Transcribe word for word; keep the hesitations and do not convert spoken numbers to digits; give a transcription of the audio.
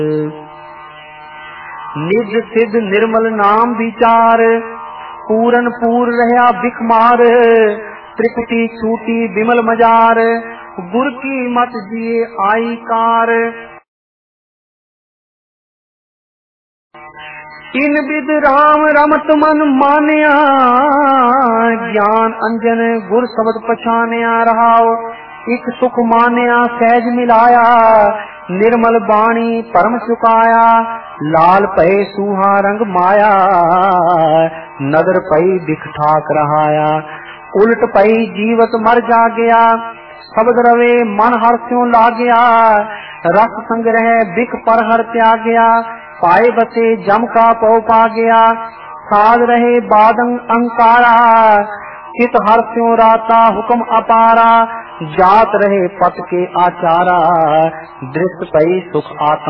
निज सिद्ध निर्मल नाम विचार, पूरन पूर रहा बिखमार। त्रिपुटी छूटी बिमल मजार, गुर की मत जिए आई कार। इन विद राम रमत मन मानिया, ज्ञान अंजन गुर शब्द पछानिया। रहाओ एक सुख मानिया सहज मिलाया, निर्मल बाणी परम चुकाया। लाल पै सूहा रंग माया, नगर पै दिख ठाक रहाया। उलट पई जीवत मर जा गया, शब्द रवे मन हर स्यों ला गया। रस संग्रह बिख पर हर त्यागया, पाए बसे जम का पौ पा गया। साध रहे बादंग अंकारा, चित हर स्यों राता हुक्म अपारा। जात रहे पत के आचारा, दृष्ट पई सुख आत्म